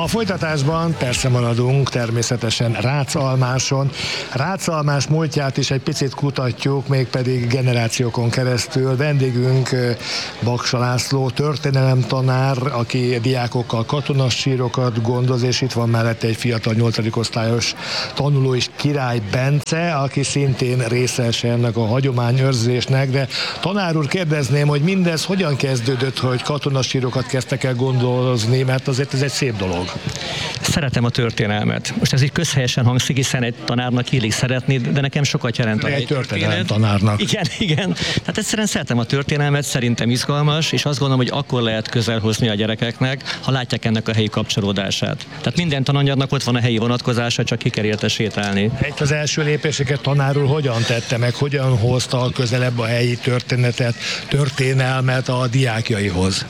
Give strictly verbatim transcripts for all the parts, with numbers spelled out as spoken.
A folytatásban persze maradunk természetesen Ráczalmáson. Ráczalmás múltját is egy picit kutatjuk, mégpedig generációkon keresztül. Vendégünk Baksa László, történelemtanár, aki diákokkal katonasírokat gondoz, és itt van mellette egy fiatal nyolcadik osztályos tanuló is, Király Bence, aki szintén részese ennek a hagyományőrzésnek. De tanár úr, kérdezném, hogy mindez hogyan kezdődött, hogy katonasírokat kezdtek el gondozni, mert azért ez egy szép dolog. Szeretem a történelmet. Most ez így közhelyesen hangzik, hiszen egy tanárnak illik szeretni, de nekem sokat jelent a egy történelem tanárnak. Igen, igen. Tehát egyszerűen szeretem a történelmet, szerintem izgalmas, és azt gondolom, hogy akkor lehet közel hozni a gyerekeknek, ha látják ennek a helyi kapcsolódását. Tehát minden tananyagnak ott van a helyi vonatkozása, csak ki kell érte sétálni. Egy az első lépéseket tanár úr hogyan tette meg, hogyan hozta közelebb a helyi történetet, történelmet a diákjaihoz?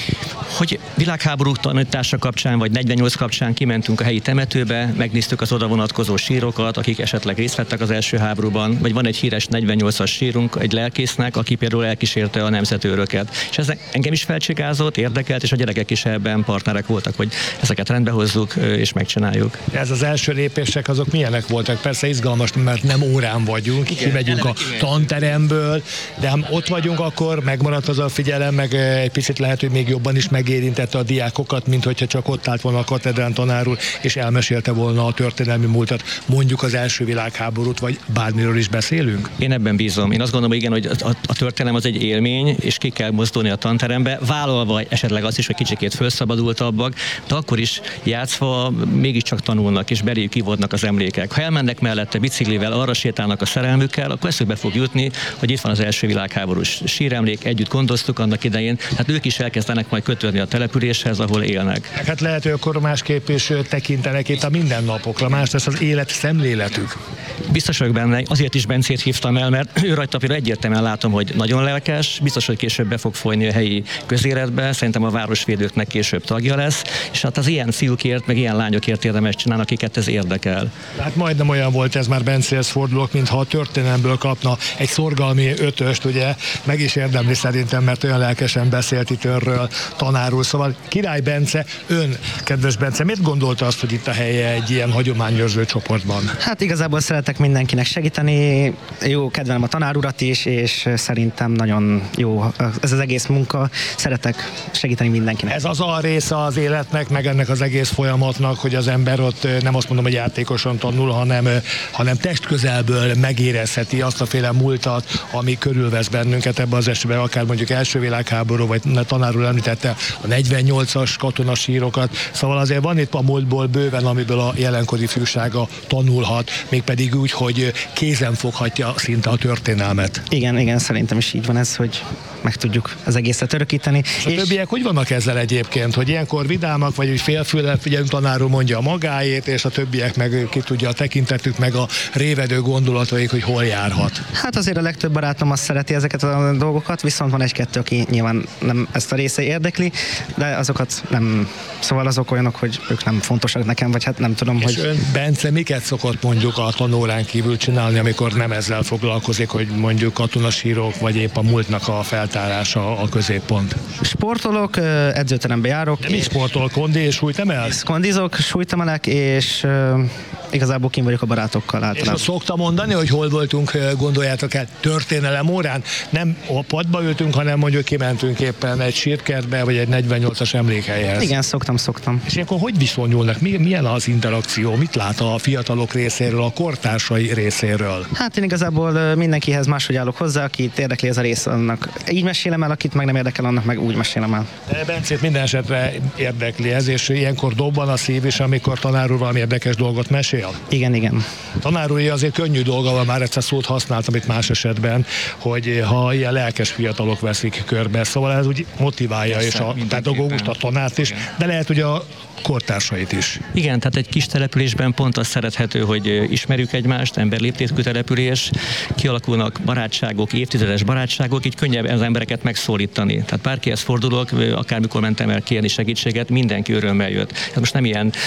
Hogy világháború tanítása kapcsán, vagy negyvennyolc kapcsán kimentünk a helyi temetőbe, megnéztük az oda vonatkozó sírokat, akik esetleg részt vettek az első háborúban, vagy van egy híres negyvennyolcas sírunk egy lelkésznek, aki például elkísérte a nemzetőröket. És ez engem is felcsigázott, érdekelt, és a gyerekek is ebben partnerek voltak, hogy ezeket rendbe hozzuk és megcsináljuk. Ez az első lépések azok milyenek voltak? Persze izgalmas, mert nem órán vagyunk, kimegyünk a tanteremből, de ott vagyunk, akkor megmaradt az a figyelem, meg egy picit lehet, hogy még jobban is megérintette a diákokat, mint hogyha csak ott állt volna a katedrán tanár úr, és elmesélte volna a történelmi múltat, mondjuk az első világháborút, vagy bármiről is beszélünk? Én ebben bízom. Én azt gondolom, igen, hogy a, a történelem az egy élmény, és ki kell mozdulni a tanterembe, vállalva esetleg azt is, hogy kicsikét felszabadultabbak, de akkor is játszva mégiscsak tanulnak, és beléjük kivódnak az emlékek. Ha elmennek mellette biciklivel, arra sétálnak a szerelmükkel, akkor eszükbe fog jutni, hogy itt van az első világháborús síremlék, együtt gondoztuk annak idején, hát ők is elkezdenek majd kötődni a településhez, ahol élnek. Hát lehet, hogy akkor másképp is tekintenek itt a mindennapokra, más lesz az élet szemléletük. Biztos vagyok benne, azért is Bencét hívtam el, mert ő rajta például egyértelműen látom, hogy nagyon lelkes, biztos, hogy később be fog folyni a helyi közéletbe, szerintem a városvédőknek később tagja lesz, és hát az ilyen fiúkért, meg ilyen lányokért érdemes csinálni, akiket ez érdekel. Hát majdnem olyan volt ez, már Bencéhez fordulok, mintha a történelemből kapna egy szorgalmi ötöst, ugye, meg is érdemli szerintem, mert olyan lelkesen beszélt itt önről, tanár úr. Szóval Király Bence, ön, kedves Bence, mit gondolta azt, hogy itt a helye egy ilyen hagyományőrző csoportban? Hát igazából szeretek mindenkinek segíteni, jó, kedvelem a tanár urat is, és szerintem nagyon jó ez az egész munka, szeretek segíteni mindenkinek. Ez az a része az életnek, meg ennek az egész folyamatnak, hogy az ember ott nem azt mondom, hogy játékosan tanul, hanem, hanem testközelből megérezheti azt a féle múltat, ami körülvesz bennünket ebben az esetben, akár mondjuk első világháború, vagy tanár úr említette a negyvennyolcas katonasírokat, szóval azért van itt a múltból bőven, amiből a jelenkori fűsága tanulhat, mégpedig úgy, hogy kézen foghatja szinte a történelmet. Igen, igen, szerintem is így van ez, hogy meg tudjuk az egészet örökíteni. És a és többiek hogy vannak ezzel egyébként, hogy ilyenkor vidámak, vagy hogy félfüllel figyelünk, tanár úr mondja a magáét, és a többiek meg ki tudja a tekintetük, meg a révedő gondolataik, hogy hol járhat? Hát azért a legtöbb barátom azt szereti ezeket a dolgokat, viszont van egy-kettő, aki nyilván nem ezt a része érdekli, de azokat nem, szóval azok olyanok, hogy ők nem fontosak nekem, vagy hát nem tudom, és hogy... ön, Bence, miket szokott mondjuk a tanórán kívül csinálni, amikor nem ezzel foglalkozik, hogy mondjuk katonasírok, vagy épp a múltnak a feltárása a középpont? Sportolok, edzőterembe járok. De mi sportol? Kondi és súlytemelsz? Kondizok, súlytemelek, és uh, igazából kim vagyok a barátokkal általában. És szokta mondani, hogy hol voltunk, gondoljátok el, történelem órán? Nem a padba ültünk, hanem mondjuk kimentünk éppen egy sírkertbe, vagy egy negyvennyolcas emlékhelyhez. Igen, szoktam, szoktam. És ilyenkor hogy viszonyulnak? Milyen az interakció? Mit lát a fiatalok részéről, a kortársai részéről? Hát én igazából mindenkihez máshogy állok hozzá, akit érdekli ez a rész, annak így mesélem el, akit meg nem érdekel, annak meg úgy mesélem el. De Bencét minden esetre érdekli ez, és ilyenkor dobban a szív is, amikor tanár úr valami érdekes dolgot mesél? Igen, igen. Tanár úr, azért könnyű dolga van, már egyszer szót használtam itt más esetben, hogy ha ilyen lelkes fiatalok veszik körbe, szóval ez úgy motiválja, és a pedagógust, a tanárt is, de lehet, hogy a kortársait is. Igen, tehát egy kis településben pont az szerethető, hogy ismerjük egymást, emberléptékű település, kialakulnak barátságok, évtizedes barátságok, így könnyebb az embereket megszólítani. Tehát bárkihez fordulok, akármikor mentem el kérni segítséget, mindenki örömmel jött. Ez most nem ilyen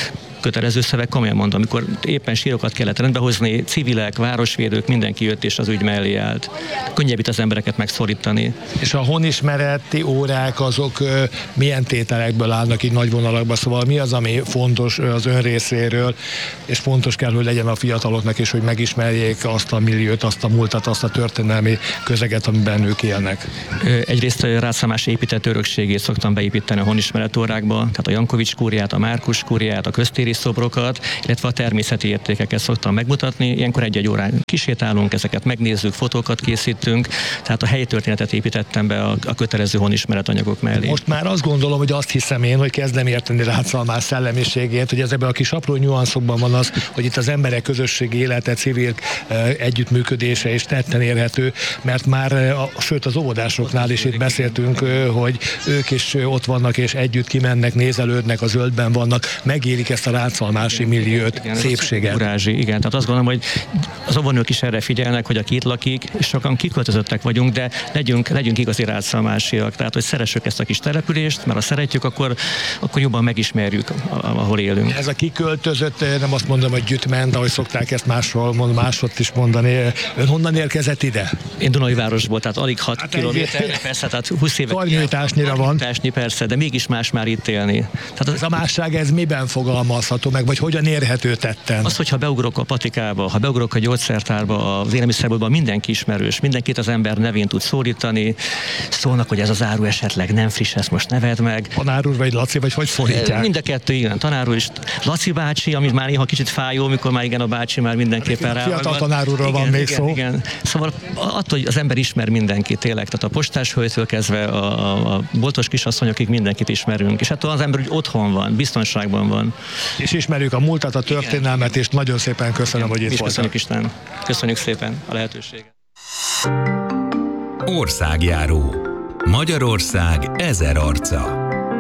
kötelező szöveg, komolyan mondom, amikor éppen sírokat kellett rendbehozni, civilek, városvédők, mindenki jött és az ügy mellé állt. Könnyebb itt az embereket megszorítani. És a honismereti órák azok ö, milyen tételekből állnak így nagy vonalakban, szóval mi az, ami fontos az ön részéről, és fontos kell, hogy legyen a fiataloknak is, hogy megismerjék azt a milliót, azt a múltat, azt a történelmi közeget, amiben ők élnek. Egyrészt a Rácsalmás épített örökségét szoktam beépíteni a honismeret órákba, tehát a Jankovics kúriát, a Márkus kúriát, a köztéri szobrokat, illetve a természeti értékeket szoktam megmutatni. Ilyenkor egy-egy órán kisétálunk, ezeket megnézzük, fotókat készítünk, tehát a helyi történetet építettem be a, a kötelező honismeret anyagok mellé. Most már azt gondolom, hogy azt hiszem én, hogy kezdem érteni Rácalmás szellemiségét, hogy ezekben a kis apró nyuanszokban van az, hogy itt az emberek közösségi élete, civil együttműködése is tetten érhető, mert már, a, sőt az óvodásoknál is itt beszéltünk, hogy ők is ott vannak és együtt kimennek, nézelődnek, a zöldben vannak, megélik ezt a rácalmási milliót, igen, szépséget. Urázsi, igen, tehát azt gondolom, hogy az óvónők is erre figyelnek, hogy aki itt lakik, és sokan kiköltözöttek vagyunk, de legyünk, legyünk igazi rácalmásiak, tehát hogy szeressük ezt a kis települést, mert ha szeretjük, akkor, akkor jobban megismerjük, ahol élünk. Ez a kiköltözött, nem azt mondom, hogy gyütment, ahogy szokták ezt máshol, mond, másod is mondani. Ön honnan érkezett ide? Én Dunaújvárosból, tehát alig hat hát kilométerre, persze, tehát húsz éve. Karnyújtásnyira van. Karnyújtásnyi persze, de mégis más már itt élni. Tehát ez a másság, ez miben fogalmazható meg, vagy hogyan érhető tetten? Az, hogyha beugrok a patikába, ha beugrok a gyógyszertárba, az élelmiszerboltban, mindenki ismerős, mindenkit az ember nevén tud szólítani, szólnak, hogy ez az áru esetleg nem friss, ezt most neved meg. Tanár úr vagy Laci, vagy hogy fordítják? Mind a kettő, igen, tanár úr is. Laci bácsi, amit már néha kicsit fájó, mikor már igen, a bácsi már mindenképpen rá. Fiatal tanár úrról van még igen, szó. Igen. Szóval attól, hogy az ember ismer mindenkit, tényleg, tehát a postás hölgytől kezdve a, a, a boltos kisasszonyokig mindenkit ismerünk, és attól az ember úgy otthon van, biztonságban van. És ismerjük a múltat, a történelmet, és nagyon szépen köszönöm, igen, hogy itt voltak. Köszönjük Isten. Köszönjük szépen a lehetőséget. Országjáró. Magyarország ezer arca.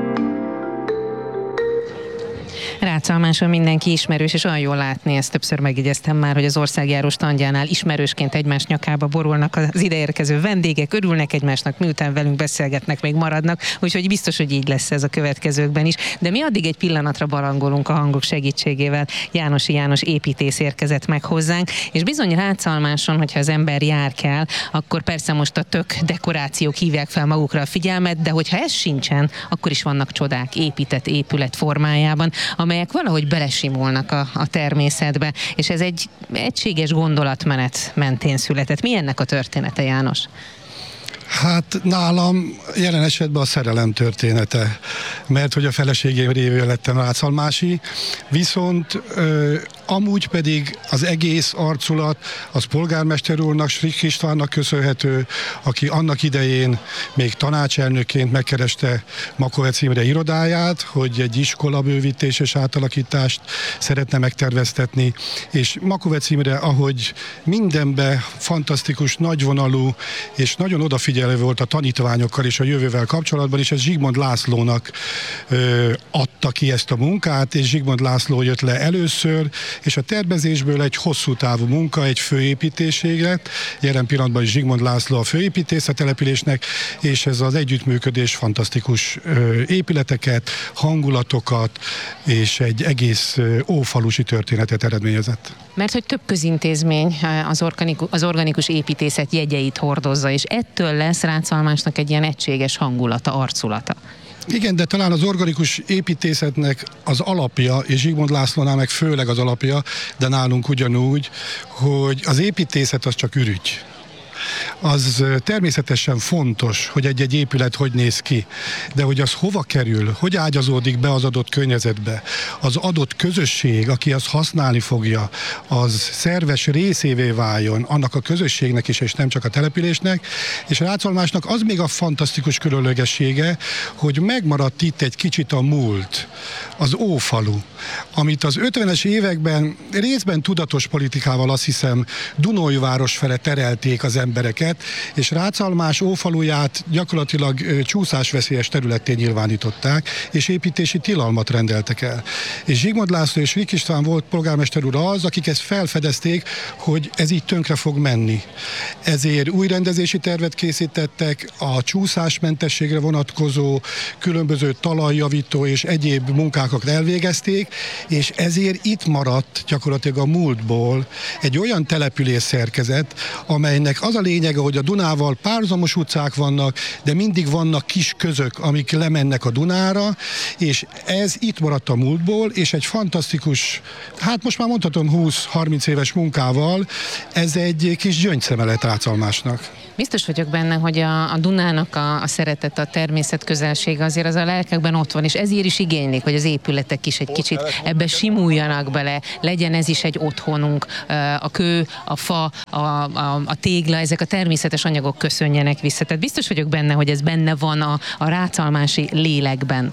Rácalmáson mindenki ismerős, és olyan jól látni, ezt többször megjegyeztem már, hogy az országjáró standjánál ismerősként egymás nyakába borulnak az ideérkező vendégek, örülnek egymásnak, miután velünk beszélgetnek, még maradnak, úgyhogy biztos, hogy így lesz ez a következőkben is. De mi addig egy pillanatra barangolunk a hangok segítségével. Jánosi János építész érkezett meg hozzánk, és bizony Rácalmáson, hogyha az ember jár kell, akkor persze most a tök dekorációk hívják fel magukra a figyelmet, de hogyha ez sincsen, akkor is vannak csodák épített épület formájában, amelyek valahogy belesimulnak a, a természetbe, és ez egy egységes gondolatmenet mentén született. Mi ennek a története, János? Hát nálam jelen esetben a szerelem története, mert hogy a feleségém révén lettem rácalmási, viszont ö, amúgy pedig az egész arculat az polgármester úrnak, Strik Istvánnak köszönhető, aki annak idején még tanácselnökként megkereste Makovec Imre irodáját, hogy egy iskola bővítés és átalakítást szeretne megterveztetni, és Makovec Imre, ahogy mindenben fantasztikus, nagyvonalú és nagyon odafigyelő volt a tanítványokkal és a jövővel kapcsolatban, és ez Zsigmond Lászlónak ö, adta ki ezt a munkát, és Zsigmond László jött le először, és a tervezésből egy hosszú távú munka, egy főépítésére, jelen pillanatban is Zsigmond László a főépítész a településnek, és ez az együttműködés fantasztikus ö, épületeket, hangulatokat, és egy egész ö, ófalusi történetet eredményezett. Mert hogy több közintézmény az organikus, az organikus építészet jegyeit hordozza, és ettől lesz Rácalmásnak egy ilyen egységes hangulata, arculata. Igen, de talán az organikus építészetnek az alapja, és Zsigmond Lászlónál meg főleg az alapja, de nálunk ugyanúgy, hogy az építészet az csak ürügy. Az természetesen fontos, hogy egy-egy épület hogy néz ki, de hogy az hova kerül, hogy ágyazódik be az adott környezetbe, az adott közösség, aki azt használni fogja, az szerves részévé váljon annak a közösségnek is, és nem csak a településnek, és a Rácalmásnak az még a fantasztikus különlegessége, hogy megmaradt itt egy kicsit a múlt, az ófalu, amit az ötvenes években részben tudatos politikával, azt hiszem, Dunaújváros fele terelték az emberek, embereket, és Rácalmás ófaluját gyakorlatilag csúszásveszélyes területté nyilvánították, és építési tilalmat rendeltek el. És Zsigmond László és Vik István volt polgármester úr az, akik ezt felfedezték, hogy ez így tönkre fog menni. Ezért új rendezési tervet készítettek, a csúszásmentességre vonatkozó különböző talajjavító és egyéb munkákat elvégezték, és ezért itt maradt gyakorlatilag a múltból egy olyan település szerkezet, amelynek az a lényege, hogy a Dunával párhuzamos utcák vannak, de mindig vannak kis közök, amik lemennek a Dunára, és ez itt maradt a múltból, és egy fantasztikus, hát most már mondhatom húsz-harminc éves munkával, ez egy kis gyöngyszeme lett Rácalmásnak. Biztos vagyok benne, hogy a, a Dunának a, a szeretet, a természet közelsége azért az a lelkekben ott van, és ezért is igénylik, hogy az épületek is egy kicsit ebbe simuljanak bele, legyen ez is egy otthonunk, a kő, a fa, a, a, a tégla, ezek a természetes anyagok köszönjenek vissza. Tehát biztos vagyok benne, hogy ez benne van a, a rácalmási lélekben.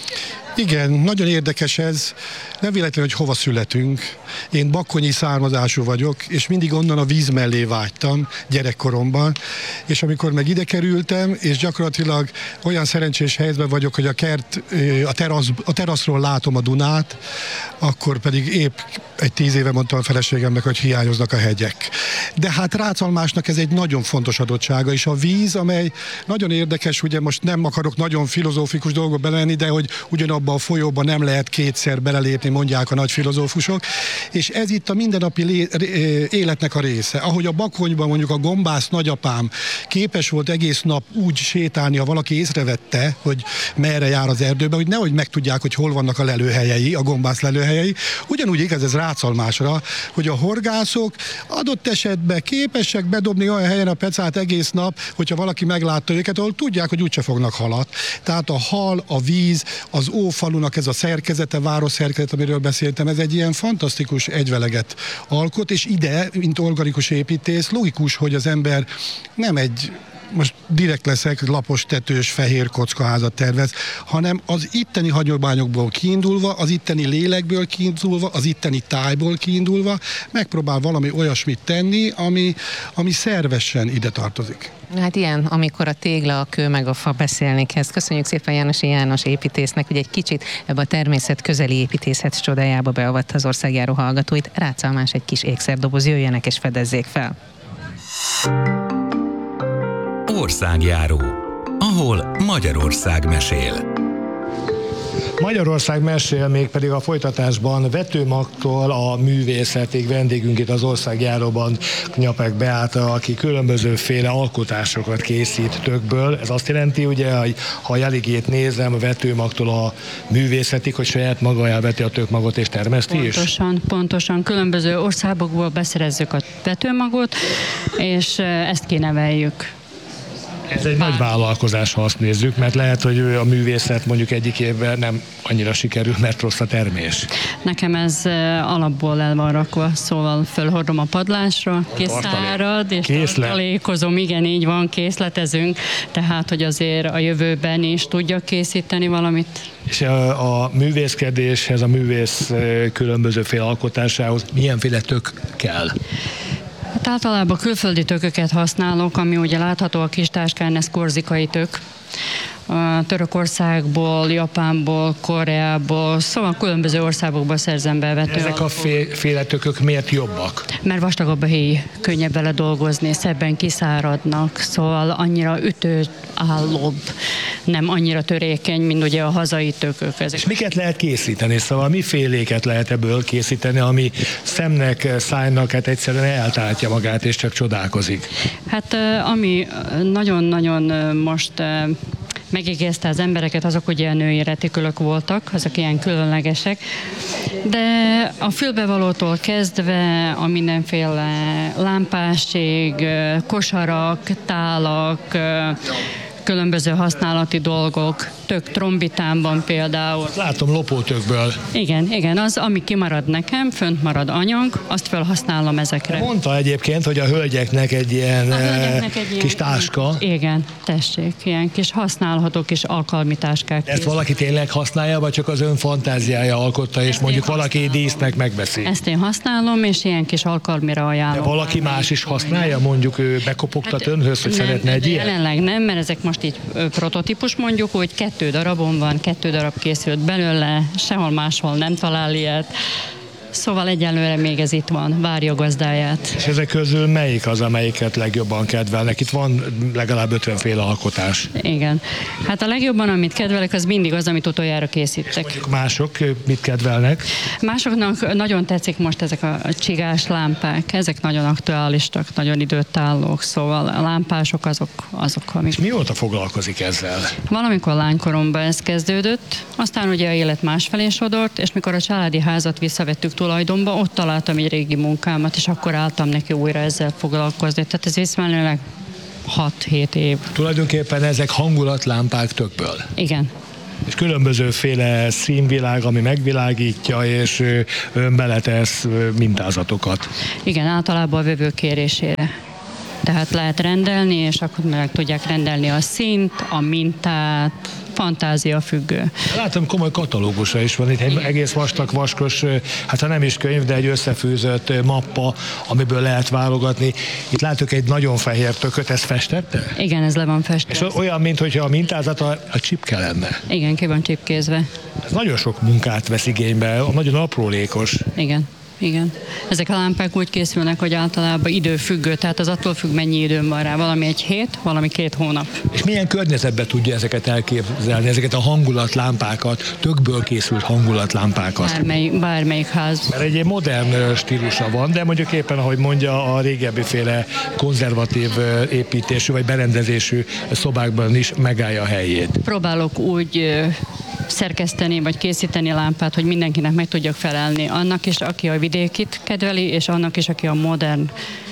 Igen, nagyon érdekes ez. Nem véletlen, hogy hova születünk. Én bakkonyi származású vagyok, és mindig onnan a víz mellé vágytam gyerekkoromban. És amikor meg ide kerültem, és gyakorlatilag olyan szerencsés helyzetben vagyok, hogy a kert, a, terasz, a teraszról látom a Dunát, akkor pedig épp egy tíz éve mondtam a feleségemnek, hogy hiányoznak a hegyek. De hát Rácalmásnak ez egy nagyon fontos adottsága, és a víz, amely nagyon érdekes, ugye most nem akarok nagyon filozófikus dolgok belemenni, de hogy ugyanabban a folyóban nem lehet kétszer belelépni, mondják a nagy filozófusok, és ez itt a mindennapi lé- életnek a része. Ahogy a Bakonyban mondjuk a gombász nagyapám képes volt egész nap úgy sétálni, ha valaki észrevette, hogy merre jár az erdőbe, hogy nehogy megtudják, hogy hol vannak a lelőhelyei, a gombász lelőhelyei. Ugyanúgy igaz ez Rácalmásra, hogy a horgászok adott esetben képesek bedobni olyan helyen a pecát egész nap, hogyha valaki meglátta őket, ahol tudják, hogy úgyse fognak halat. Tehát a hal, a víz, az ófalunak ez a szerkezete, város szerkezet, amiről beszéltem, ez egy ilyen fantasztikus egyveleget alkot, és ide, mint organikus építész, logikus, hogy az ember nem egy, most direkt leszek, lapos tetős, fehér kockaházat tervez, hanem az itteni hagyományokból kiindulva, az itteni lélekből kiindulva, az itteni tájból kiindulva megpróbál valami olyasmit tenni, ami, ami szervesen ide tartozik. Hát ilyen, amikor a tégla, a kő meg a fa beszélni kezd. Köszönjük szépen Jánosi János építésznek, hogy egy kicsit ebbe a természet közeli építészet csodájába beavatta az országjáró hallgatóit. Rácalmás egy kis ékszerdoboz, jöjjenek és fedezzék fel. Országjáró, ahol Magyarország mesél. Magyarország mesél még pedig a folytatásban vetőmagtól a művészetig vendégünk itt az országjáróban Knyapek Beáta, aki különbözőféle alkotásokat készít tökből. Ez azt jelenti, ugye, hogy ha a jeligét nézem, a vetőmagtól a művészetig, hogy saját maga elveti a tökmagot és termeszti is? Pontosan, pontosan. Különböző országokból beszerezzük a vetőmagot, és ezt kineveljük. Ez egy nagy vállalkozás, ha azt nézzük, mert lehet, hogy a művészet mondjuk egyik évben nem annyira sikerül, mert rossz a termés. Nekem ez alapból el van rakva, szóval fölhordom a padlásra, készárad, és tartalékozom, igen, így van, készletezünk, tehát, hogy azért a jövőben is tudjak készíteni valamit. És a, a művészkedéshez, a művész különbözőféle alkotásához milyenféle tök kell? Hát általában külföldi tököket használok, ami ugye látható a kis táskán, ez korzikai tök. Törökországból, Japánból, Koreából, szóval különböző országokból szerzem be vető. Ezek a féle tökök miért jobbak? Mert vastagabb a héj, könnyebb vele dolgozni, szebben kiszáradnak, szóval annyira ütőállóbb, nem annyira törékeny, mint ugye a hazai tökök. Ezek. És miket lehet készíteni? Szóval miféléket lehet ebből készíteni, ami szemnek, szájnak hát egyszerűen eltáltja magát, és csak csodálkozik? Hát ami nagyon-nagyon most megígézte az embereket, azok ugye női retikülök voltak, azok ilyen különlegesek, de a fülbevalótól kezdve a mindenféle lámpásig, kosarak, tálak, különböző használati dolgok, tök trombitánban például. Látom lopótökből. Igen, igen, az, ami kimarad nekem, fönt marad anyag, azt felhasználom ezekre. Mondta egyébként, hogy a hölgyeknek egy ilyen, hölgyeknek egy kis ilyen, táska. Igen, tessék, ilyen kis használható kis alkalmi táskák. Ezt valaki tényleg használja, vagy csak az ön fantáziája alkotta, és ezt mondjuk valaki dísznek megveszi? Ezt én használom, és ilyen kis alkalmira ajánlom. De valaki más is használja, mondjuk ő bekopogtat hát, önhöz, hogy nem, szeretne egy ilyen? Jelenleg nem, mert ezek most így prototípus mondjuk, hogy kettő darabon van, kettő darab készült belőle, sehol máshol nem talál ilyet. Szóval egyelőre még ez itt van, várja a gazdáját. És ezek közül melyik az, amelyiket legjobban kedvelnek? Itt van legalább ötvenféle alkotás. Igen. Hát a legjobban, amit kedvelek, az mindig az, amit utoljára készítek. Mondjuk mások mit kedvelnek? Másoknak nagyon tetszik most ezek a csigás lámpák. Ezek nagyon aktuálisak, nagyon időtállók, szóval a lámpások azok, azok amik... És mióta foglalkozik ezzel? Valamikor lánykoromban ez kezdődött, aztán ugye a élet másfelé sodort, és mikor a családi házat visszavettük tulajdonba, ott találtam egy régi munkámat, és akkor álltam neki újra ezzel foglalkozni. Tehát ez visszamenőleg hat-hét év. Tulajdonképpen ezek hangulatlámpák tökből? Igen. És különbözőféle színvilág, ami megvilágítja, és ön beletesz mintázatokat. Igen, általában a vevő kérésére. Tehát lehet rendelni, és akkor meg tudják rendelni a színt, a mintát, fantázia függő. Látom, komoly katalógusa is van itt, egy egész vastag, vaskos, hát ha nem is könyv, de egy összefűzött mappa, amiből lehet válogatni. Itt látok egy nagyon fehér tököt, ez festette? Igen, ez le van festve. És olyan, mintha a mintázata a csipke lenne. Igen, ki van csipkézve. Ez nagyon sok munkát vesz igénybe, nagyon aprólékos. Igen. Igen. Ezek a lámpák úgy készülnek, hogy általában időfüggő, tehát az attól függ, mennyi időm van rá. Valami egy hét, valami két hónap. És milyen környezetben tudja ezeket elképzelni, ezeket a hangulatlámpákat, tökből készült hangulatlámpákat? Bármely, bármelyik ház. Mert egy modern stílusa van, de mondjuk éppen, ahogy mondja, a régebbi féle konzervatív építésű vagy berendezésű szobákban is megállja a helyét. Próbálok úgy szerkeszteni vagy készíteni lámpát, hogy mindenkinek meg tudjak felelni. Annak is, aki a vidékit kedveli, és annak is, aki a modern.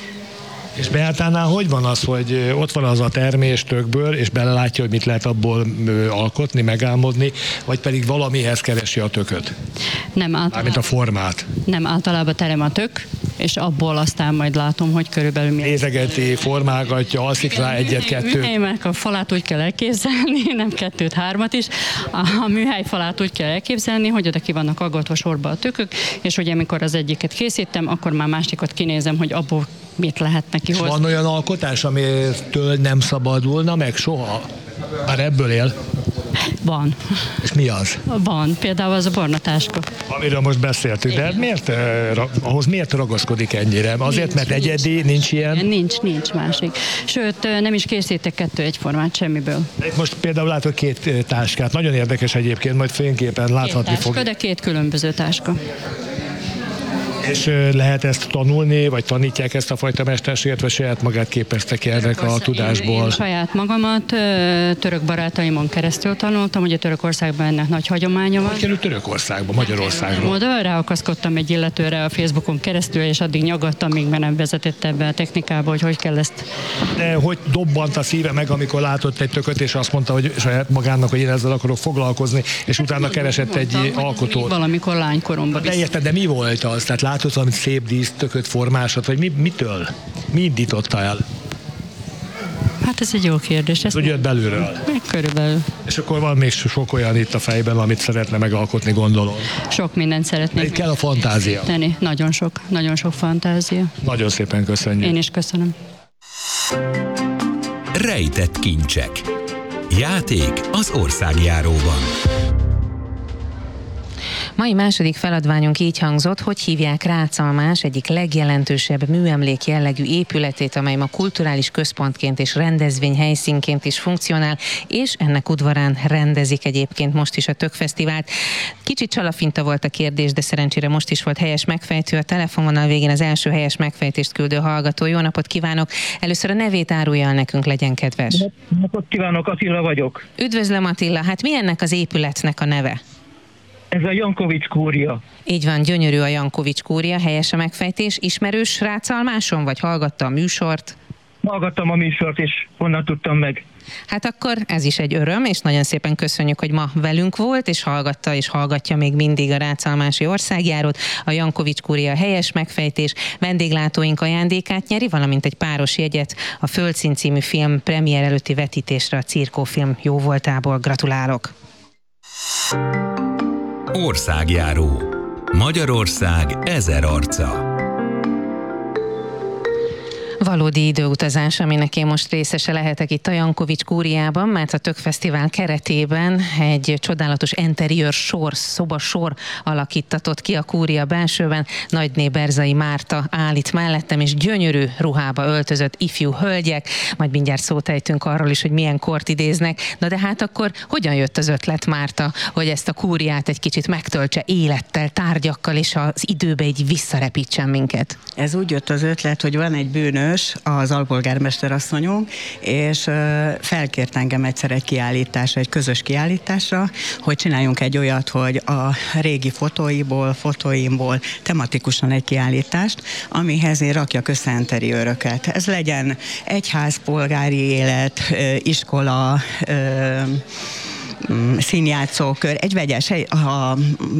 És Beátánál hogy van az, hogy ott van az a termés tökből, és belelátja, hogy mit lehet abból alkotni, megálmodni, vagy pedig valamihez keresi a tököt? Nem általában. Mármint a formát. Nem, általában terem a tök, és abból aztán majd látom, hogy körülbelül mi. Nézegeti, formálgatja, alszik rá egyet-kettőt. Műhelynek a falát úgy kell elképzelni, nem kettőt, hármat is. A műhely falát úgy kell elképzelni, hogy oda ki vannak aggatva sorba a tökök, és hogy amikor az egyiket készítem, akkor már másikat kinézem, hogy abból mit lehet neki hozni. Van olyan alkotás, amitől nem szabadulna meg soha? Már ebből él? Van. És mi az? Van. Például az a barna táska. Amiről most beszéltünk, de miért, ahhoz miért ragaszkodik ennyire? Azért, nincs, mert egyedi, nincs, nincs ilyen? Nincs, nincs másik. Sőt, nem is készítek kettő egyformát semmiből. De itt most például látok két táskát. Nagyon érdekes egyébként, majd fényképen láthatni két táska, fog. De két különböző táska. És lehet ezt tanulni, vagy tanítják ezt a fajta mesterséget, vagy saját magát képeztek ennek a tudásból? Én, én saját magamat török barátaimon keresztül tanultam, ugye Törökországban ennek nagy hagyománya van. Hogy került Törökországba, Magyarországról? Oda ráakaszkodtam egy illetőre a Facebookon keresztül, és addig nyaggattam, míg be nem vezetett ebbe a technikába, hogy hogy kell ezt. De hogy dobbant a szíve meg, amikor látott egy tököt, és azt mondta, hogy saját magának, hogy én ezzel akarok foglalkozni, és hát utána keresett mondtam, egy alkotót. Valamikor lánykoromban. De érted, de mi volt az? Tehát látott valami szép dísztököt, formásat, vagy mi, mitől? Mi indította el? Hát ez egy jó kérdés. Ez úgy jött belülről. Körülbelül. És akkor van még sok olyan itt a fejben, amit szeretne megalkotni, gondolom. Sok mindent szeretnék. Itt kell a fantázia. Tenni. Nagyon sok, nagyon sok fantázia. Nagyon szépen köszönjük. Én is köszönöm. Rejtett kincsek. Játék az országjáróban. Mai második feladványunk így hangzott, hogy hívják Rácalmás egyik legjelentősebb műemlék jellegű épületét, amely ma kulturális központként és rendezvény helyszínként is funkcionál, és ennek udvarán rendezik egyébként most is a Tökfesztivált. Kicsit csalafinta volt a kérdés, de szerencsére most is volt helyes megfejtő. A telefonvonal végén az első helyes megfejtést küldő hallgató. Jó napot kívánok! Először a nevét árulja el nekünk, legyen kedves. Jó napot kívánok, Attila vagyok. Üdvözlöm, Attila! Hát mi ennek az épületnek a neve? Ez a Jankovics kúria. Így van, gyönyörű a Jankovics kúria, helyes a megfejtés. Ismerős Rácalmáson, vagy hallgatta a műsort? Hallgattam a műsort, és onnan tudtam meg. Hát akkor ez is egy öröm, és nagyon szépen köszönjük, hogy ma velünk volt, és hallgatta és hallgatja még mindig a Rácalmási Országjárót. A Jankovics Kúria helyes megfejtés vendéglátóink ajándékát nyeri, valamint egy páros jegyet a Földszín című film premier előtti vetítésre a Cirkó Film jóvoltából. Gratulálok! Országjáró. Magyarország ezer arca. Valódi időutazás, aminek én most részese lehetek itt a Jankovics Kúriában, mert a Tök Fesztivál keretében egy csodálatos interiőr sor, szobasor alakítatott ki a Kúria belsőben. Nagyné Berzai Márta áll itt mellettem, és gyönyörű ruhába öltözött ifjú hölgyek, majd mindjárt szót ejtünk arról is, hogy milyen kort idéznek. Na de hát akkor hogyan jött az ötlet, Márta, hogy ezt a Kúriát egy kicsit megtöltse élettel, tárgyakkal, és az időbe így visszarepítsen minket? Ez úgy jött az ötlet, hogy van egy bűnös, az alpolgármester asszonyunk, és felkért engem egyszer egy kiállításra, egy közös kiállításra, hogy csináljunk egy olyat, hogy a régi fotóiból, fotóimból tematikusan egy kiállítást, amihez én rakjak össze interiőröket. Ez legyen egyház, polgári élet, iskola, színjátszókör, egy vegyes, a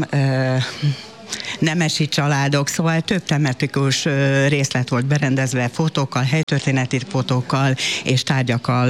nemesi családok, szóval több tematikus részlet volt berendezve fotókkal, helytörténeti fotókkal és tárgyakkal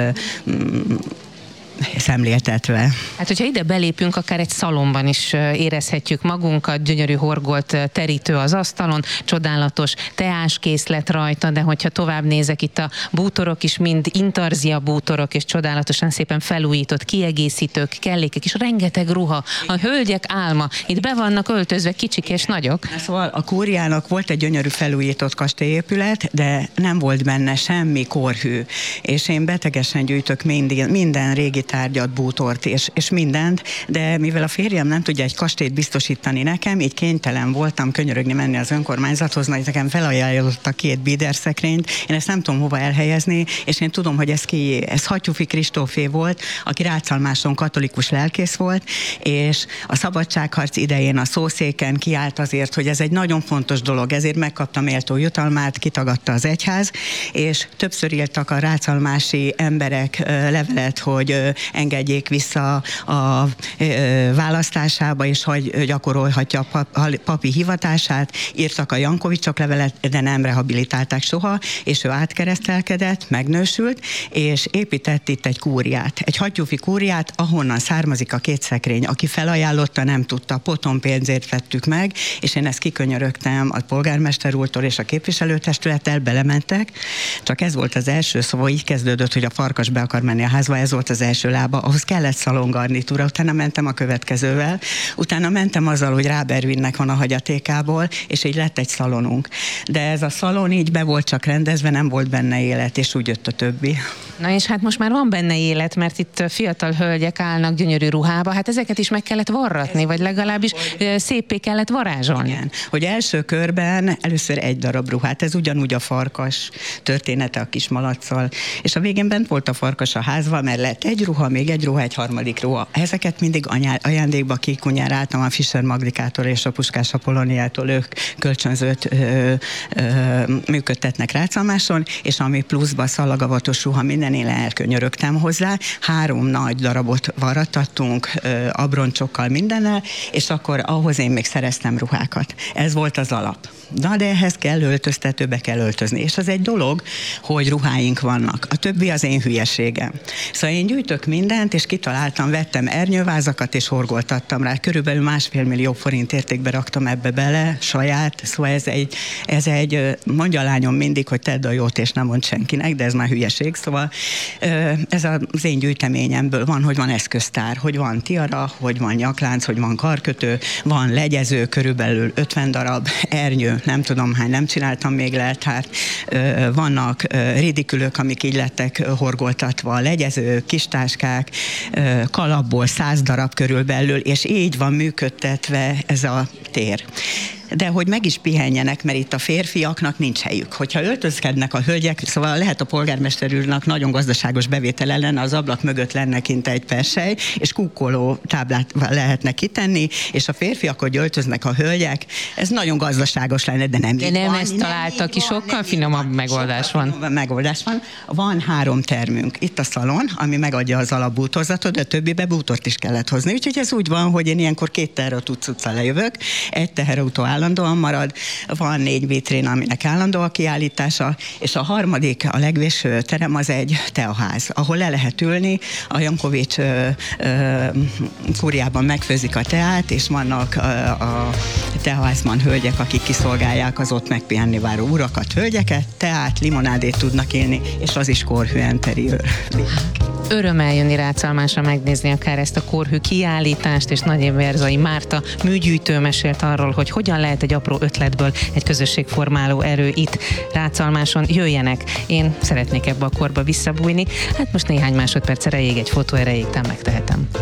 szemléltetve. Hát, hogyha ide belépünk, akár egy szalomban is érezhetjük magunkat, gyönyörű horgolt terítő az asztalon, csodálatos teáskészlet rajta, de hogyha tovább nézek, itt a bútorok is mind intarzia bútorok, és csodálatosan szépen felújított kiegészítők, kellékek, és rengeteg ruha. A hölgyek álma. Itt be vannak öltözve kicsik és nagyok. Szóval a Kúriának volt egy gyönyörű felújított kastélyépület, de nem volt benne semmi korhű. És én betegesen gyűjtök minden, minden régi tárgyat, bútort és, és mindent, de mivel a férjem nem tudja egy kastélyt biztosítani nekem, így kénytelen voltam könyörögni menni az önkormányzathoz, hogy nekem felajánlott a két bíderszekrényt, én ezt nem tudom hova elhelyezni, és én tudom, hogy ez ki, ez Hattyúfi Kristófé volt, aki Rácalmáson katolikus lelkész volt, és a szabadságharc idején a szószéken kiállt azért, hogy ez egy nagyon fontos dolog, ezért megkapta méltó jutalmát, kitagadta az egyház, és többször írtak a rácalmási emberek levelet, hogy engedjék vissza a választásába, és hogy gyakorolhatja a papi hivatását. Írtak a Jankovicsok levelet, de nem rehabilitálták soha, és ő átkeresztelkedett, megnősült, és épített itt egy kúriát, egy hattyúfi kúriát, ahonnan származik a két szekrény. Aki felajánlotta, nem tudta, potom pénzért vettük meg, és én ezt kikönyörögtem a polgármester úrtól és a képviselőtestülettel, belementek, csak ez volt az első, szóval így kezdődött, hogy a farkas be akar menni a házba, ez volt az első lába, ahhoz kellett szalongarnitúra, utána mentem a következővel, utána mentem azzal, hogy Rábervinnek van a hagyatékából, és így lett egy szalonunk. De ez a szalon így be volt csak rendezve, nem volt benne élet, és úgy jött a többi. Na és hát most már van benne élet, mert itt fiatal hölgyek állnak gyönyörű ruhába, hát ezeket is meg kellett varratni, ez vagy legalábbis széppé kellett varázsolni. Igen, hogy első körben először egy darab ruhát, ez ugyanúgy a farkas története a kis malacccal, és a végén bent volt a farkas a házban, mert lett egy ruha, még egy ruha, egy harmadik ruha. Ezeket mindig anyá, ajándékba kikunyáráltam a Fischer Magdikától és a Puskás Apollóniától, ők kölcsönzőt ö, ö, működtetnek Rácalmáson, és ami pluszba szalagavatos ruha, minden én elkönyörögtem hozzá, három nagy darabot varrattattunk, ö, abroncsokkal, mindennel, és akkor ahhoz én még szereztem ruhákat. Ez volt az alap. Na, de ehhez kell öltöztetőbe kell öltözni. És az egy dolog, hogy ruháink vannak. A többi az én hülyeségem. Szóval én gyűjtök mindent, és kitaláltam, vettem ernyővázakat, és horgoltattam rá. Körülbelül másfél millió forint értékbe raktam ebbe bele, saját. Szóval ez egy, ez egy mondja a lányom mindig, hogy tedd a jót, és nem mond senkinek, de ez már hülyeség. Szóval ez az én gyűjteményemből van, hogy van eszköztár, hogy van tiara, hogy van nyaklánc, hogy van karkötő, van legyező, körülbelül ötven darab, ernyő, nem tudom hány, nem csináltam még leltárt, vannak ridikülök, amik így lettek horgoltatva, legyező, kistáskák, kalapból száz darab körülbelül, és így van működtetve ez a tér. de hogy meg is pihenjenek, mert itt a férfiaknak nincs helyük. Hogyha öltözkednek a hölgyek, szóval lehet a polgármester úrnak nagyon gazdaságos bevétele lenne, az ablak mögött lenne kint egy persely, és kukkoló táblát lehetne kitenni, és a férfiak, hogy öltöznek a hölgyek, ez nagyon gazdaságos lenne, de nem de így nem van. ezt találta ki, sokkal finomabb megoldás van. Finomabb megoldás van. Van három termünk. Itt a szalon, ami megadja az alapbútorzatot, de a többibe bútort is kellett hozni. Úgyhogy ez úgy van, hogy én ilyenkor két teherautó cuccal lejövök, egy teherautó állandóan marad, van négy vitrén, aminek állandó a kiállítása, és a harmadik, a legvégső terem az egy teaház, ahol le lehet ülni, a Jankovics ö, ö, kúriában megfőzik a teát, és vannak a, a teaházban hölgyek, akik kiszolgálják az ott megpihenni váró urakat, hölgyeket, teát, limonádét tudnak élni, és az is korhű interiőr. Öröm eljönni Ráczalmásra megnézni akár ezt a korhű kiállítást, és Nagy Verzai Márta műgyűjtő mesélt arról, hogy hogyan lehet egy apró ötletből egy közösségformáló erő itt Ráczalmáson. Jöjjenek! Én szeretnék ebbe a korba visszabújni. Hát most néhány másodperc erejéig, egy fotó erejéig nem megtehetem.